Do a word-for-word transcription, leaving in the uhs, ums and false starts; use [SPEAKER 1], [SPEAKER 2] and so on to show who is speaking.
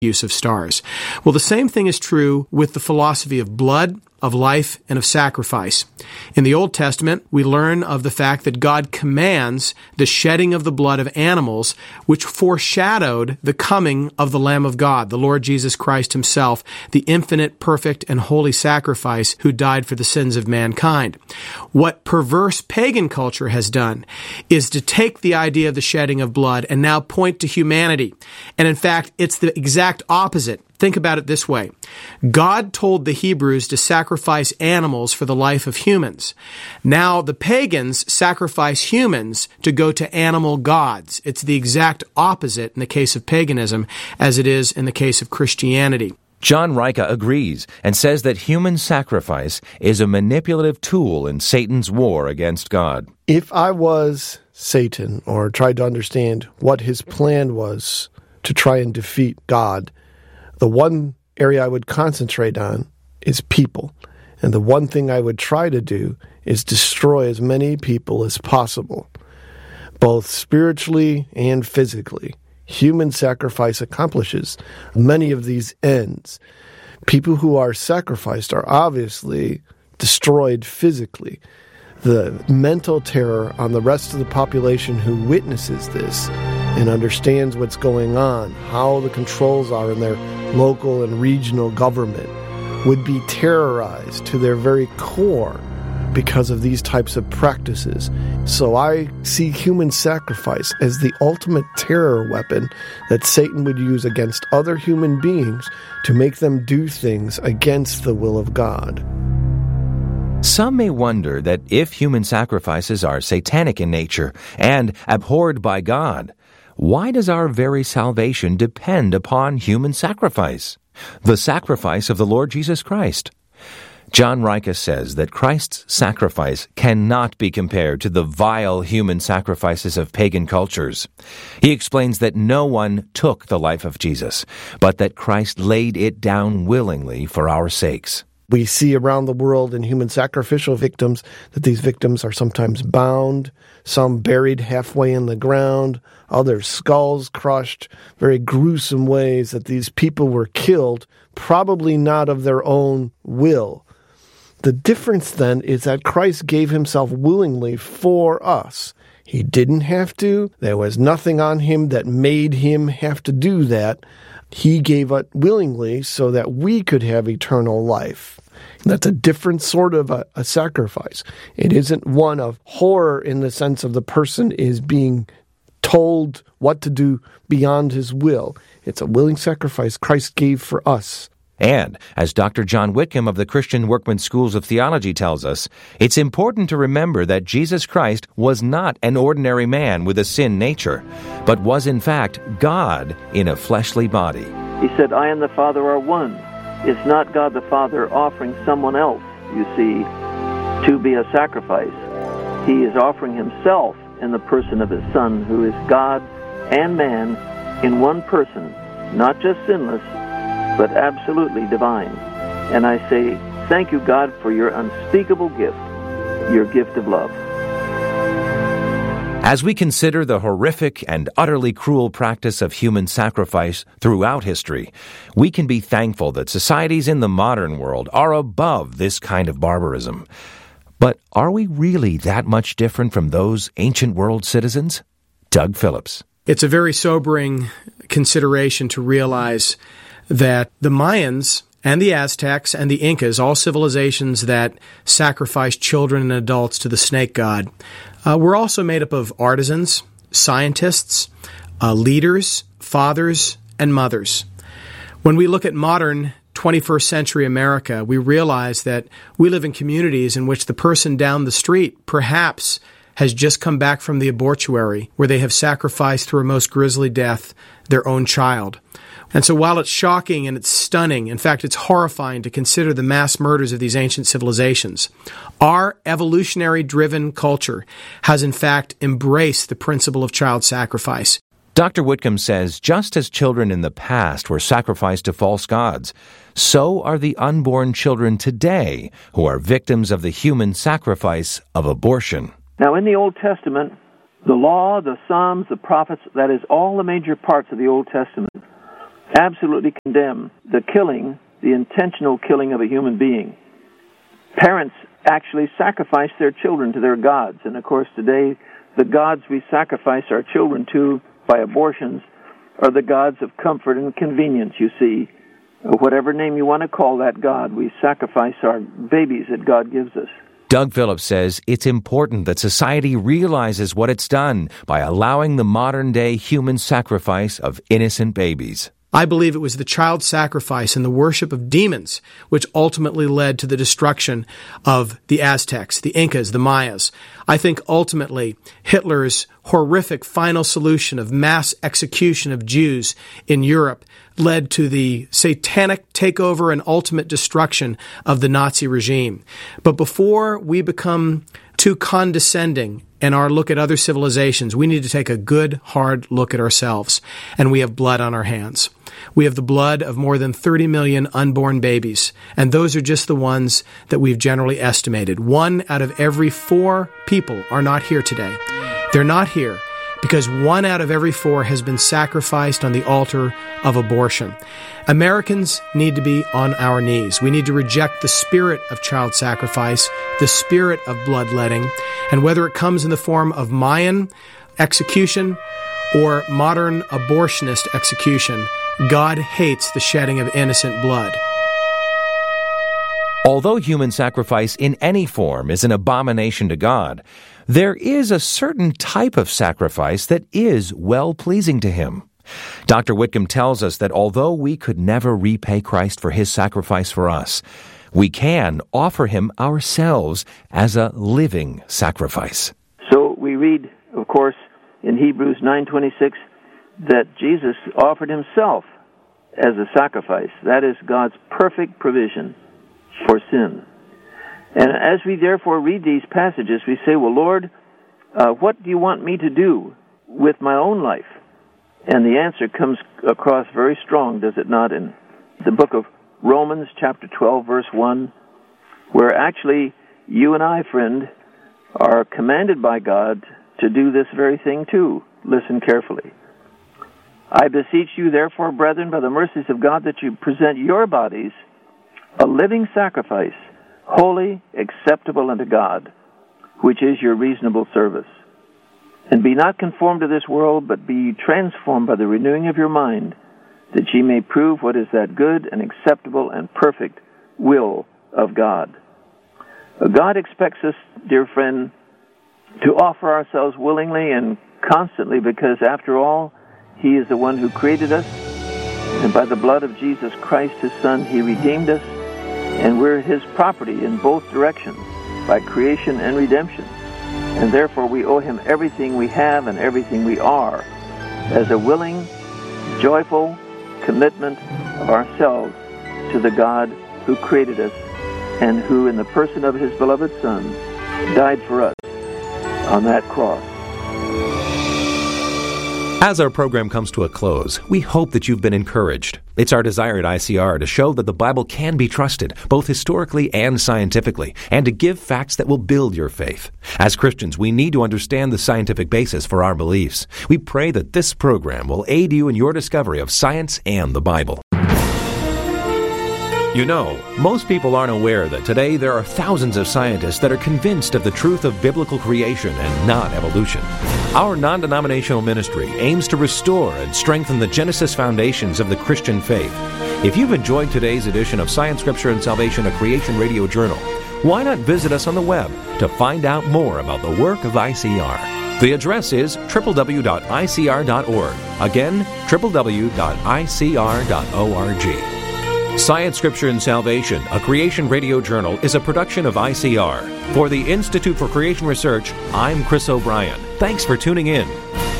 [SPEAKER 1] use of stars. Well, the same thing is true with the philosophy of blood, of life, and of sacrifice. In the Old Testament, we learn of the fact that God commands the shedding of the blood of animals, which foreshadowed the coming of the Lamb of God, the Lord Jesus Christ himself, the infinite, perfect, and holy sacrifice who died for the sins of mankind. What perverse pagan culture has done is to take the idea of the shedding of blood and now point to humanity. And in fact, it's the exact opposite. Think about it this way. God told the Hebrews to sacrifice animals for the life of humans. Now the pagans sacrifice humans to go to animal gods. It's the exact opposite in the case of paganism as it is in the case of Christianity.
[SPEAKER 2] John Rica agrees and says that human sacrifice is a manipulative tool in Satan's war against God.
[SPEAKER 3] If I was Satan or tried to understand what his plan was to try and defeat God, the one area I would concentrate on is people. And the one thing I would try to do is destroy as many people as possible, both spiritually and physically. Human sacrifice accomplishes many of these ends. People who are sacrificed are obviously destroyed physically. The mental terror on the rest of the population who witnesses this and understands what's going on, how the controls are in their local and regional government, would be terrorized to their very core because of these types of practices. So I see human sacrifice as the ultimate terror weapon that Satan would use against other human beings to make them do things against the will of God.
[SPEAKER 2] Some may wonder that if human sacrifices are satanic in nature and abhorred by God, why does our very salvation depend upon human sacrifice? The sacrifice of the Lord Jesus Christ. John Rica says that Christ's sacrifice cannot be compared to the vile human sacrifices of pagan cultures. He explains that no one took the life of Jesus, but that Christ laid it down willingly for our sakes.
[SPEAKER 3] We see around the world in human sacrificial victims that these victims are sometimes bound, some buried halfway in the ground, others skulls crushed, very gruesome ways that these people were killed, probably not of their own will. The difference then is that Christ gave himself willingly for us. He didn't have to. There was nothing on him that made him have to do that. He gave it willingly so that we could have eternal life. That's a different sort of a, a sacrifice. It isn't one of horror in the sense of the person is being told what to do beyond his will. It's a willing sacrifice Christ gave for us.
[SPEAKER 2] And, as Doctor John Whitcomb of the Christian Workman Schools of Theology tells us, it's important to remember that Jesus Christ was not an ordinary man with a sin nature, but was in fact God in a fleshly body.
[SPEAKER 4] He said, I and the Father are one. It's not God the Father offering someone else, you see, to be a sacrifice. He is offering himself in the person of his Son, who is God and man in one person, not just sinless, but absolutely divine. And I say, thank you, God, for your unspeakable gift, your gift of love.
[SPEAKER 2] As we consider the horrific and utterly cruel practice of human sacrifice throughout history, we can be thankful that societies in the modern world are above this kind of barbarism. But are we really that much different from those ancient world citizens? Doug Phillips.
[SPEAKER 1] It's a very sobering consideration to realize that the Mayans and the Aztecs and the Incas, all civilizations that sacrificed children and adults to the snake god, uh, were also made up of artisans, scientists, uh, leaders, fathers, and mothers. When we look at modern twenty-first century America, we realize that we live in communities in which the person down the street perhaps has just come back from the abortuary, where they have sacrificed through a most grisly death their own child. And so while it's shocking and it's stunning, in fact, it's horrifying to consider the mass murders of these ancient civilizations, our evolutionary-driven culture has in fact embraced the principle of child sacrifice.
[SPEAKER 2] Doctor Whitcomb says just as children in the past were sacrificed to false gods, so are the unborn children today who are victims of the human sacrifice of abortion.
[SPEAKER 4] Now, in the Old Testament, the law, the Psalms, the prophets, that is all the major parts of the Old Testament, absolutely condemn the killing, the intentional killing of a human being. Parents actually sacrifice their children to their gods. And of course, today, the gods we sacrifice our children to by abortions are the gods of comfort and convenience, you see. Whatever name you want to call that God, we sacrifice our babies that God gives us.
[SPEAKER 2] Doug Phillips says it's important that society realizes what it's done by allowing the modern-day human sacrifice of innocent babies.
[SPEAKER 1] I believe it was the child sacrifice and the worship of demons which ultimately led to the destruction of the Aztecs, the Incas, the Mayas. I think ultimately Hitler's horrific final solution of mass execution of Jews in Europe led to the satanic takeover and ultimate destruction of the Nazi regime. But before we become too condescending in our look at other civilizations, we need to take a good, hard look at ourselves. And we have blood on our hands. We have the blood of more than thirty million unborn babies, and those are just the ones that we've generally estimated. One out of every four people are not here today. They're not here because one out of every four has been sacrificed on the altar of abortion. Americans need to be on our knees. We need to reject the spirit of child sacrifice, the spirit of bloodletting, and whether it comes in the form of Mayan execution or modern abortionist execution, God hates the shedding of innocent blood.
[SPEAKER 2] Although human sacrifice in any form is an abomination to God, there is a certain type of sacrifice that is well-pleasing to Him. Doctor Whitcomb tells us that although we could never repay Christ for His sacrifice for us, we can offer Him ourselves as a living sacrifice.
[SPEAKER 4] So we read, of course, in Hebrews nine twenty-six, that Jesus offered Himself as a sacrifice. That is God's perfect provision for sin. And as we therefore read these passages, we say, well, Lord, uh, what do you want me to do with my own life? And the answer comes across very strong, does it not, in the book of Romans, chapter twelve, verse one, where actually you and I, friend, are commanded by God to do this very thing too. Listen carefully. I beseech you, therefore, brethren, by the mercies of God, that you present your bodies a living sacrifice, holy, acceptable unto God, which is your reasonable service. And be not conformed to this world, but be transformed by the renewing of your mind, that ye may prove what is that good and acceptable and perfect will of God. God expects us, dear friend, to offer ourselves willingly and constantly, because after all, He is the one who created us, and by the blood of Jesus Christ, His Son, He redeemed us, and we're His property in both directions, by creation and redemption. And therefore we owe Him everything we have and everything we are, as a willing, joyful commitment of ourselves to the God who created us, and who, in the person of His beloved Son, died for us on that cross.
[SPEAKER 2] As our program comes to a close, we hope that you've been encouraged. It's our desire at I C R to show that the Bible can be trusted, both historically and scientifically, and to give facts that will build your faith. As Christians, we need to understand the scientific basis for our beliefs. We pray that this program will aid you in your discovery of science and the Bible. You know, most people aren't aware that today there are thousands of scientists that are convinced of the truth of biblical creation and not evolution. Our non-denominational ministry aims to restore and strengthen the Genesis foundations of the Christian faith. If you've enjoyed today's edition of Science, Scripture, and Salvation, a Creation Radio Journal, why not visit us on the web to find out more about the work of I C R? The address is w w w dot i c r dot org. Again, w w w dot i c r dot org. Science, Scripture, and Salvation, a Creation Radio Journal, is a production of I C R. For the Institute for Creation Research, I'm Chris O'Brien. Thanks for tuning in.